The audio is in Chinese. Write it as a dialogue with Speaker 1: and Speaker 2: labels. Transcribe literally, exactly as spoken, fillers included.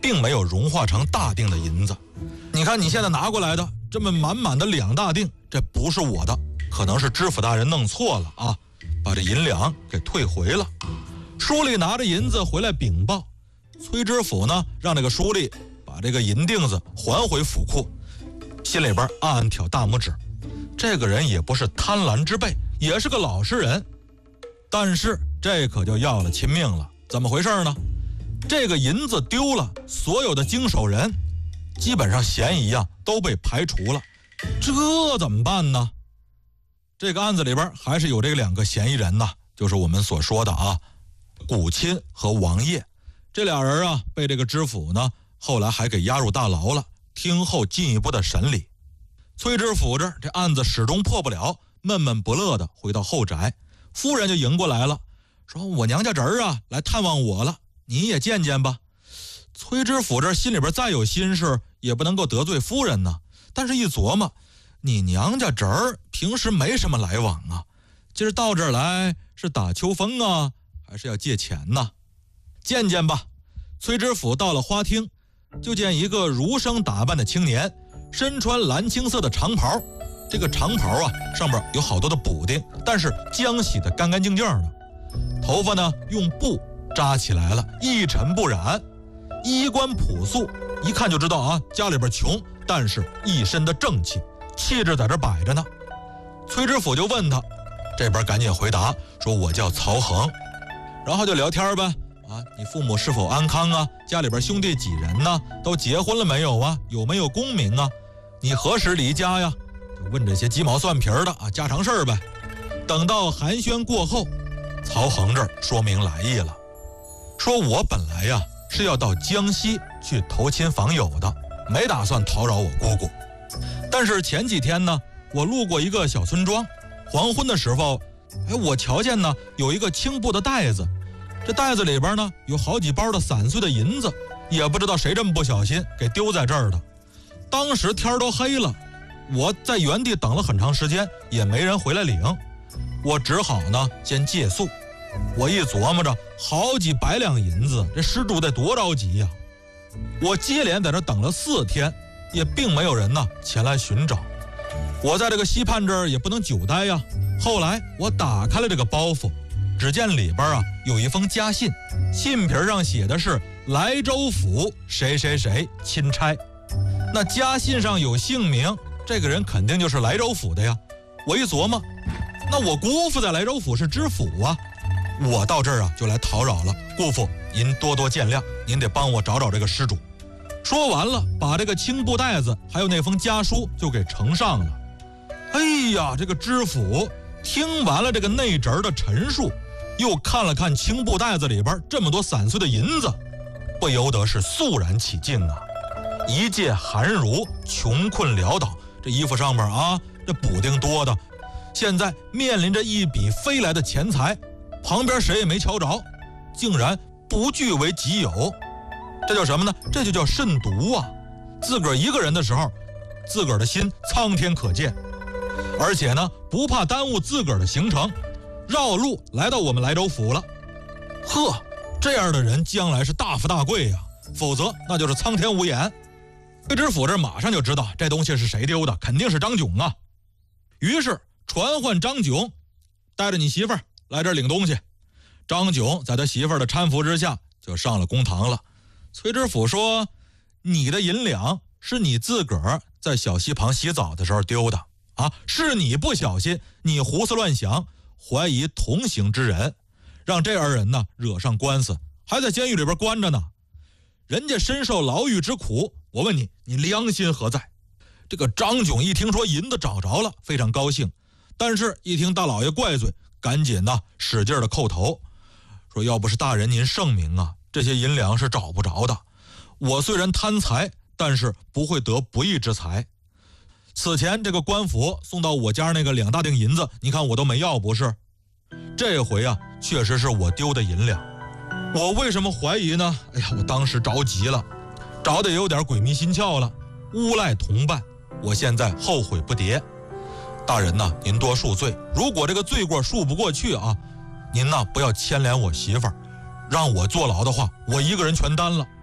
Speaker 1: 并没有融化成大锭的银子。你看你现在拿过来的这么满满的两大锭，这不是我的，可能是知府大人弄错了啊，把这银两给退回了。书吏拿着银子回来禀报，崔知府呢让这个书吏把这个银锭子还回府库，心里边暗暗挑大拇指，这个人也不是贪婪之辈，也是个老实人。但是这可就要了亲命了，怎么回事呢？这个银子丢了，所有的经手人基本上嫌疑啊都被排除了，这怎么办呢？这个案子里边还是有这两个嫌疑人呢，就是我们所说的啊，古钦和王业。这俩人啊被这个知府呢后来还给押入大牢了，听后进一步的审理。崔知府这这案子始终破不了，闷闷不乐的回到后宅，夫人就迎过来了，说我娘家侄儿啊来探望我了，你也见见吧。崔知府这心里边再有心事，也不能够得罪夫人呢。但是一琢磨，你娘家侄儿平时没什么来往啊，今儿到这儿来是打秋风啊，还是要借钱呢？见见吧。崔知府到了花厅，就见一个儒生打扮的青年，身穿蓝青色的长袍。这个长袍啊上面有好多的补丁，但是浆洗得干干净净的。头发呢用布扎起来了，一尘不染。衣冠朴素，一看就知道啊家里边穷，但是一身的正气，气质在这摆着呢。崔知府就问他，这边赶紧回答说我叫曹恒，然后就聊天呗。啊，你父母是否安康啊？家里边兄弟几人呢？都结婚了没有啊？有没有功名啊？你何时离家呀？就问这些鸡毛蒜皮的啊家常事儿呗。等到寒暄过后，曹恒这儿说明来意了，说我本来呀是要到江西去投亲访友的，没打算讨扰我姑姑。但是前几天呢，我路过一个小村庄，黄昏的时候，哎，我瞧见呢有一个青布的袋子，这袋子里边呢有好几包的散碎的银子，也不知道谁这么不小心给丢在这儿的。当时天都黑了，我在原地等了很长时间，也没人回来领，我只好呢先借宿。我一琢磨着，好几百两银子，这失主得多着急呀！我接连在这等了四天，也并没有人呢前来寻找。我在这个溪畔这儿也不能久待呀。后来我打开了这个包袱，只见里边啊有一封家信，信皮上写的是莱州府谁谁谁钦差。那家信上有姓名，这个人肯定就是莱州府的呀。我一琢磨，那我姑父在莱州府是知府啊，我到这儿啊就来讨扰了，姑父您多多见谅，您得帮我找找这个失主。说完了，把这个青布袋子还有那封家书就给呈上了。哎呀，这个知府听完了这个内侄的陈述，又看了看青布袋子里边这么多散碎的银子，不由得是肃然起敬啊。一介寒儒，穷困潦倒，这衣服上面啊这补丁多的，现在面临着一笔飞来的钱财，旁边谁也没瞧着，竟然不据为己有，这叫什么呢？这就叫慎独啊！自个儿一个人的时候，自个儿的心苍天可见，而且呢不怕耽误自个儿的行程，绕路来到我们莱州府了。呵，这样的人将来是大富大贵呀，否则那就是苍天无眼。崔知府这马上就知道这东西是谁丢的，肯定是张炯啊。于是传唤张炯，带着你媳妇儿来这儿领东西。张炯在他媳妇儿的搀扶之下就上了公堂了。崔知府说，你的银两是你自个儿在小溪旁洗澡的时候丢的啊，是你不小心，你胡思乱想，怀疑同行之人，让这二人呢惹上官司，还在监狱里边关着呢。人家深受牢狱之苦，我问你，你良心何在？这个张炯一听说银子找着了，非常高兴，但是一听大老爷怪罪，赶紧呢使劲的叩头，说要不是大人您圣明啊，这些银两是找不着的。我虽然贪财，但是不会得不义之财。此前这个官府送到我家那个两大锭银子，你看我都没要不是？这回啊确实是我丢的银两。我为什么怀疑呢？哎呀，我当时着急了，着得也有点鬼迷心窍了，诬赖同伴，我现在后悔不迭。大人呐，您多恕罪，如果这个罪过恕不过去啊，您呐不要牵连我媳妇儿，让我坐牢的话，我一个人全担了。